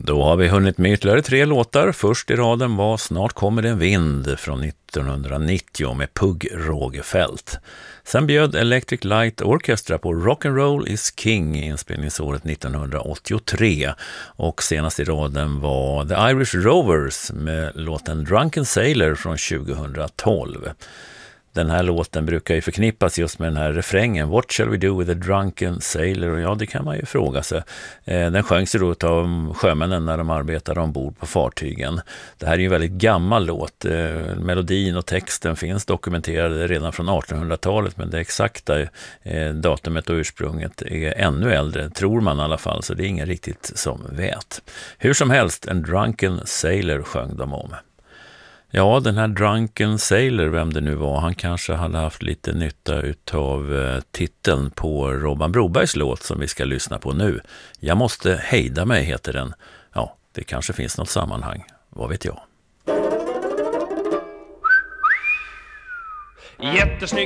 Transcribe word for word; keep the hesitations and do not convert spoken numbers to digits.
Då har vi hunnit med ytterligare tre låtar. Först i raden var Snart kommer det en vind från nittonhundranittio med Pugh Rogefeldt. Sen bjöd Electric Light Orchestra på Rock'n'Roll is King i inspelningsåret nittonhundraåttiotre. Och senast i raden var The Irish Rovers med låten Drunken Sailor från tjugohundratolv. Den här låten brukar ju förknippas just med den här refrängen What shall we do with a drunken sailor? Och ja, det kan man ju fråga sig. Den sjöngs ju då av sjömännen när de arbetade ombord på fartygen. Det här är ju en väldigt gammal låt. Melodin och texten finns dokumenterade redan från artonhundratalet, men det exakta datumet och ursprunget är ännu äldre, tror man i alla fall, så det är ingen riktigt som vet. Hur som helst, en drunken sailor sjöng de om. Ja, den här Drunken Sailor, vem det nu var, han kanske hade haft lite nytta utav eh, titeln på Robban Brobergs låt som vi ska lyssna på nu. Jag måste hejda mig heter den. Ja, det kanske finns något sammanhang. Vad vet jag? Jättesnygg